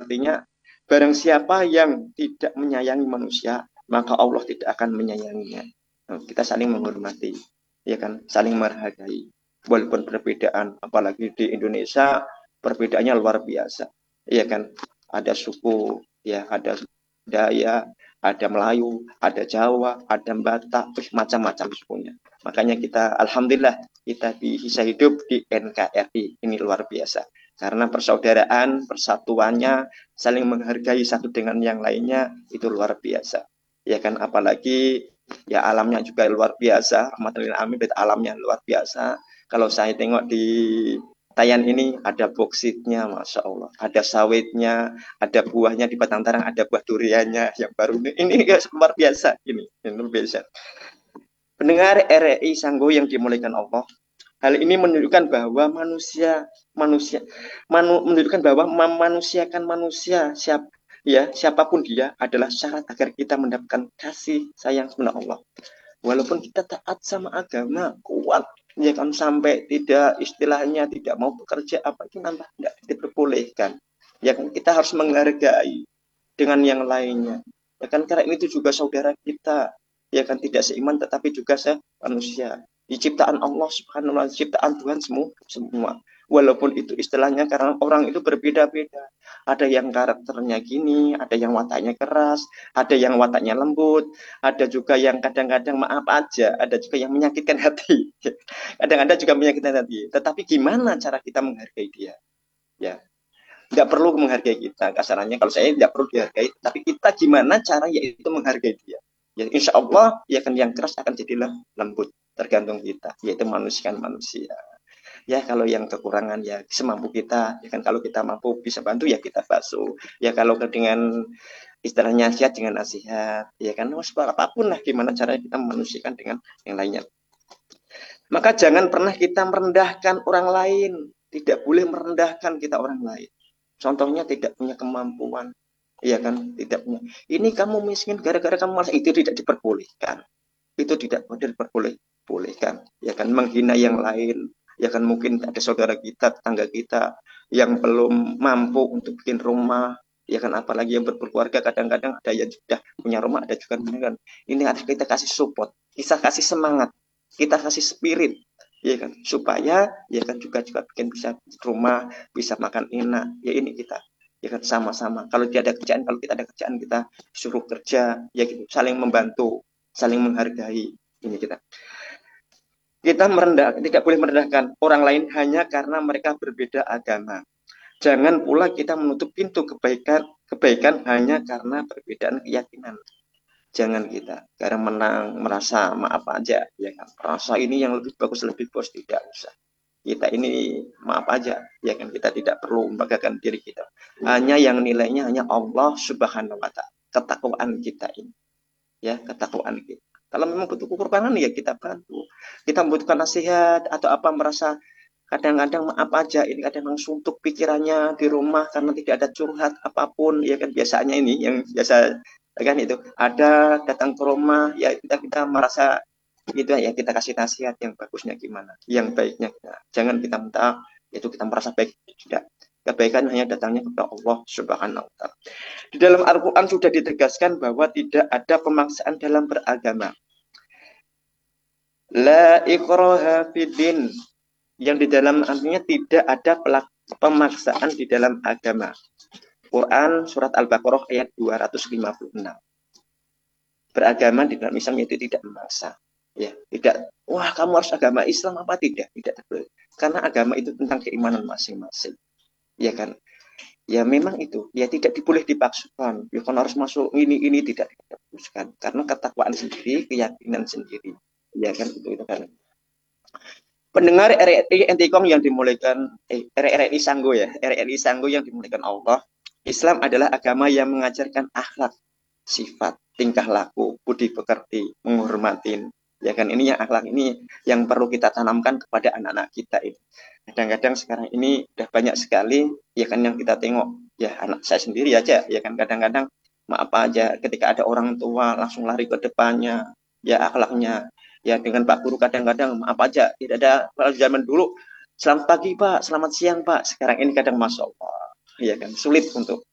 artinya barang siapa yang tidak menyayangi manusia, maka Allah tidak akan menyayanginya. Nah, kita saling menghormati, ya kan, saling menghargai. Walaupun perbedaan, apalagi di Indonesia perbedaannya luar biasa, ya kan. Ada suku, ya, ada Daya, ada Melayu, ada Jawa, ada Batak, macam-macam sukunya. Makanya kita, alhamdulillah, kita bisa hidup di NKRI. Ini luar biasa. Karena persaudaraan, persatuannya, saling menghargai satu dengan yang lainnya, itu luar biasa. Ya kan, apalagi ya alamnya juga luar biasa. Rahmatullahi amin, alamnya luar biasa. Kalau saya tengok di Tayan ini ada boksitnya, masya Allah, ada sawitnya, ada buahnya di Batang Tarang, ada buah duriannya yang baru ini luar biasa, ini luar biasa. Pendengar RRI Sanggo yang dimuliakan Allah, hal ini menunjukkan bahwa menunjukkan bahwa memanusiakan manusia siapapun dia adalah syarat agar kita mendapatkan kasih sayang kepada Allah. Walaupun kita taat sama agama, kuat, ya kan, sampai tidak istilahnya tidak mau bekerja apa itu nambah tidak diperbolehkan. Ya kan, kita harus menghargai dengan yang lainnya. Ya kan, karena itu juga saudara kita, ya kan, tidak seiman tetapi juga manusia. Ciptaan Allah Subhanahu wa taala, ciptaan Tuhan semua. Walaupun itu istilahnya karena orang itu berbeda-beda. Ada yang karakternya gini, ada yang wataknya keras, ada yang wataknya lembut, ada juga yang kadang-kadang maaf aja, ada juga yang menyakitkan hati. Kadang-kadang juga menyakitkan hati. Tetapi gimana cara kita menghargai dia? Ya, nggak perlu menghargai kita. Kasarannya kalau saya tidak perlu dihargai, tapi kita gimana cara yaitu menghargai dia. Ya, insya Allah ya kan yang keras akan jadi lembut, tergantung kita, yaitu manusia manusia. Ya kalau yang kekurangan ya semampu kita, ya kan, kalau kita mampu bisa bantu ya kita basuh. Ya kalau dengan istilahnya nasihat dengan nasihat, ya kan, apapun lah gimana caranya kita memanusiakan dengan yang lainnya. Maka jangan pernah kita merendahkan orang lain, tidak boleh merendahkan kita orang lain. Contohnya tidak punya kemampuan, ya kan, tidak punya. Ini kamu miskin gara-gara kamu malas, itu tidak diperbolehkan. Itu tidak diperbolehkan, ya kan, menghina yang lain. Ya kan, mungkin ada saudara kita, tetangga kita yang belum mampu untuk bikin rumah, ya kan, apalagi yang berkeluarga, kadang-kadang ada yang sudah punya rumah, ada juga kan. Ini harus kita kasih support, kita kasih semangat, kita kasih spirit, ya kan, supaya ya kan juga bikin bisa rumah, bisa makan enak. Ya ini kita, ya kan, sama-sama. Kalau tidak ada kerjaan, kalau kita ada kerjaan kita suruh kerja, ya gitu, saling membantu, saling menghargai. Ini kita tidak boleh merendahkan orang lain hanya karena mereka berbeda agama. Jangan pula kita menutup pintu kebaikan hanya karena perbedaan keyakinan. Jangan kita karena menang merasa maaf aja, ya kan, rasa ini yang lebih bagus tidak usah. Kita ini maaf aja, ya kan, kita tidak perlu membanggakan diri kita. Hanya yang nilainya hanya Allah Subhanahu wa taala, ketakwaan kita ini. Ya, ketakwaan kita. Kalau memang butuh kurbangan ya kita bantu. Kita membutuhkan nasihat atau apa, merasa kadang-kadang maaf aja, ini kadang suntuk pikirannya di rumah karena tidak ada curhat apapun, ya kan, biasanya ini yang biasa kan itu ada datang ke rumah, ya kita merasa gitu ya, kita kasih nasihat yang bagusnya gimana, yang baiknya jangan kita minta itu kita merasa baik, tidak. Kebaikan hanya datangnya kepada Allah Subhanahu wa taala. Di dalam Al-Quran sudah ditegaskan bahwa tidak ada pemaksaan dalam beragama. La ikraha fiddin, yang di dalam artinya tidak ada pemaksaan di dalam agama. Quran surat Al-Baqarah ayat 256. Beragama di dalam Islam itu tidak memaksa. Ya, tidak, wah kamu harus agama Islam apa tidak? Tidak. Karena agama itu tentang keimanan masing-masing. Ya kan? Ya memang itu, ya tidak boleh dipaksakan. Ya kan harus masuk ini tidak dipaksakan. Karena ketakwaan sendiri, keyakinan sendiri. Ya kan, itu kan. Pendengar RRI Entikom yang dimuliakan, RRI Sanggo ya, RRI Sanggo yang dimuliakan Allah. Islam adalah agama yang mengajarkan akhlak, sifat, tingkah laku, budi pekerti, menghormatin. Ya kan, ini yang akhlak ini yang perlu kita tanamkan kepada anak-anak kita ini. Kadang-kadang sekarang ini udah banyak sekali, ya kan, yang kita tengok, ya anak saya sendiri aja, ya kan, kadang-kadang maaf aja ketika ada orang tua langsung lari ke depannya, ya akhlaknya, ya dengan Pak Guru kadang-kadang maaf aja, tidak ada. Kalau zaman dulu selamat pagi Pak, selamat siang Pak, sekarang ini kadang masya Allah, ya kan, sulit untuk